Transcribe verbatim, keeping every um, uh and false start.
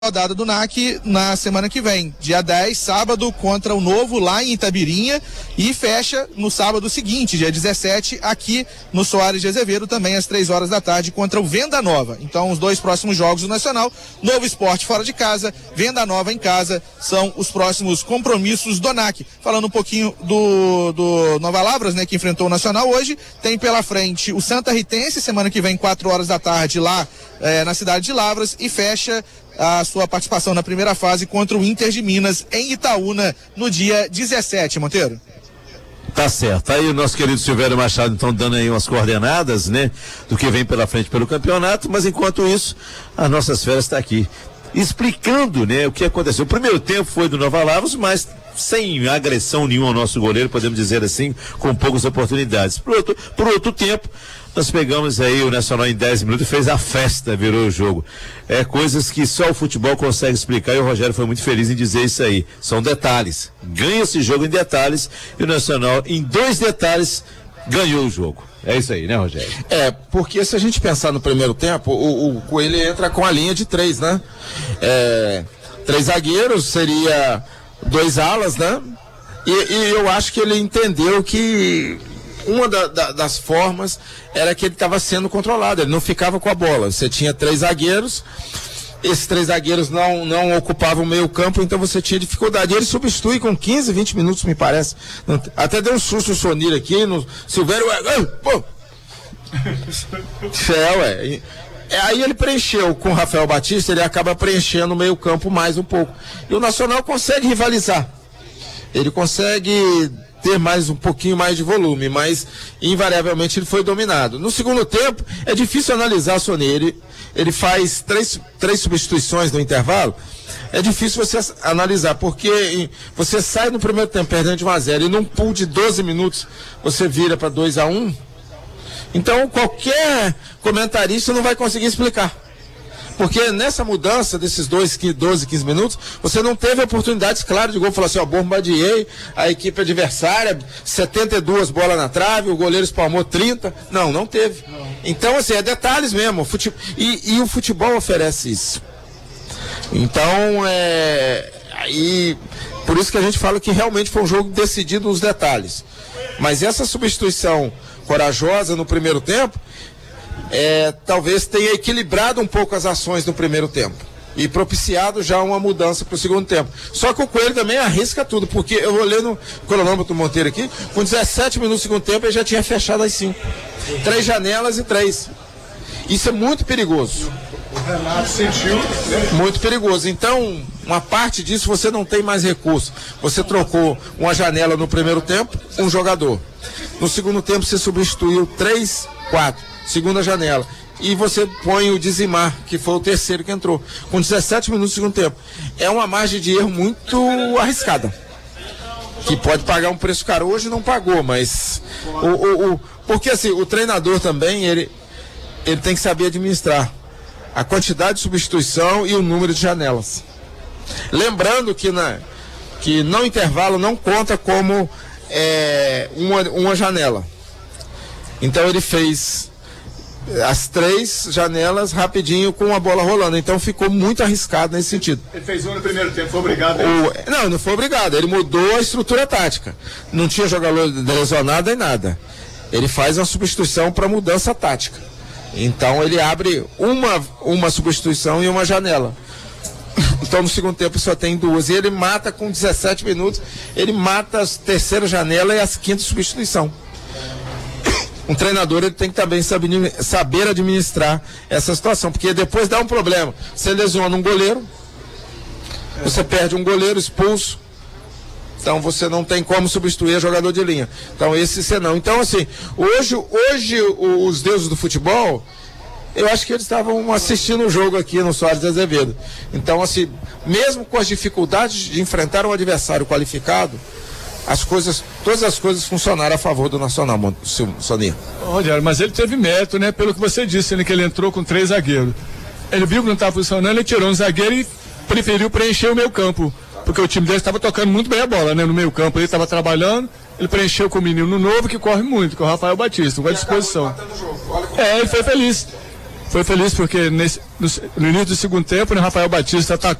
rodada do N A C na semana que vem, dia dez, sábado, contra o Novo lá em Itabirinha, e fecha no sábado seguinte, dia dezessete, aqui no Soares de Azevedo, também às três horas da tarde, contra o Venda Nova. Então, os dois próximos jogos do Nacional, Novo Esporte fora de casa, Venda Nova em casa, são os próximos compromissos do N A C. Falando um pouquinho do, do Nova Lavras, né, que enfrentou o Nacional hoje, tem pela frente o Santa Ritense, semana que vem, quatro horas da tarde, lá eh, na cidade de Lavras, e fecha a sua participação na primeira fase contra o Inter de Minas em Itaúna no dia dezessete, Monteiro. Tá certo, aí o nosso querido Silvério Machado então dando aí umas coordenadas, né, do que vem pela frente pelo campeonato, mas enquanto isso, as nossas férias está aqui explicando, né, o que aconteceu. O primeiro tempo foi do Nova Lavras, mas sem agressão nenhuma ao nosso goleiro, podemos dizer assim, com poucas oportunidades. Por outro, por outro tempo, nós pegamos aí o Nacional em dez minutos e fez a festa, virou o jogo. É coisas que só o futebol consegue explicar, e o Rogério foi muito feliz em dizer isso aí. São detalhes. Ganha esse jogo em detalhes, e o Nacional, em dois detalhes, ganhou o jogo. É isso aí, né, Rogério? É, porque se a gente pensar no primeiro tempo, o, o Coelho entra com a linha de três, né? É, três zagueiros, seria dois alas, né? E, e eu acho que ele entendeu que uma da, da, das formas era que ele estava sendo controlado, ele não ficava com a bola. Você tinha três zagueiros, esses três zagueiros não, não ocupavam o meio campo, então você tinha dificuldade. E ele substitui com quinze, vinte minutos, me parece. Até deu um susto o Sonir aqui, no Silvério, ué, pô! É, ué. Aí ele preencheu com o Rafael Batista, ele acaba preenchendo o meio campo mais um pouco. E o Nacional consegue rivalizar. Ele consegue ter mais um pouquinho mais de volume, mas invariavelmente ele foi dominado. No segundo tempo, é difícil analisar o Sonir. Ele, ele faz três, três substituições no intervalo. É difícil você analisar, porque você sai no primeiro tempo perdendo de um a zero e num pool de doze minutos você vira para dois a um. Então qualquer comentarista não vai conseguir explicar. Porque nessa mudança desses doze, quinze minutos, você não teve oportunidades claras de gol. Falou assim, ó, bombardeei a equipe adversária, setenta e duas bolas na trave, o goleiro espalmou trinta. Não, não teve. Não. Então, assim, é detalhes mesmo. Fute... E, e o futebol oferece isso. Então, é... Aí, por isso que a gente fala que realmente foi um jogo decidido nos detalhes. Mas essa substituição corajosa no primeiro tempo, É, talvez tenha equilibrado um pouco as ações no primeiro tempo e propiciado já uma mudança para o segundo tempo. Só que o Coelho também arrisca tudo, porque eu olhei no cronômetro do Monteiro aqui, com dezessete minutos do segundo tempo ele já tinha fechado as cinco. Três janelas e três. Isso é muito perigoso. O Renato sentiu. Muito perigoso. Então, uma parte disso você não tem mais recurso. Você trocou uma janela no primeiro tempo, um jogador. No segundo tempo você substituiu três, quatro. Segunda janela. E você põe o Dizimar, que foi o terceiro que entrou, com dezessete minutos do segundo tempo. É uma margem de erro muito arriscada. Que pode pagar um preço caro. Hoje não pagou, mas. O, o, o, porque assim, o treinador também, ele, ele tem que saber administrar a quantidade de substituição e o número de janelas. Lembrando que, na, que no intervalo não conta como é, uma, uma janela. Então ele fez as três janelas rapidinho com a bola rolando, então ficou muito arriscado nesse sentido. Ele fez um no primeiro tempo, foi obrigado. O, não, não foi obrigado, ele mudou a estrutura tática, não tinha jogador lesionado nem nada, ele faz uma substituição para mudança tática, então ele abre uma, uma substituição e uma janela. Então no segundo tempo só tem duas, e ele mata com dezessete minutos, ele mata a terceira janela e a quinta substituição. Um treinador ele tem que também saber, saber administrar essa situação, porque depois dá um problema. Você lesiona um goleiro, você perde um goleiro expulso, então você não tem como substituir jogador de linha. Então esse senão. Então assim, hoje, hoje os deuses do futebol, eu acho que eles estavam assistindo o jogo aqui no Soares de Azevedo. Então assim, mesmo com as dificuldades de enfrentar um adversário qualificado, as coisas, todas as coisas funcionaram a favor do Nacional, Sonir. Rogério, mas ele teve mérito, né? Pelo que você disse, né, que ele entrou com três zagueiros. Ele viu que não estava funcionando, ele tirou um zagueiro e preferiu preencher o meio campo, porque o time dele estava tocando muito bem a bola, né? No meio campo, ele estava trabalhando, ele preencheu com o menino novo que corre muito, que é o Rafael Batista, com a disposição. É, ele foi feliz. Foi feliz porque nesse, no, no início do segundo tempo, né, Rafael Batista atacou.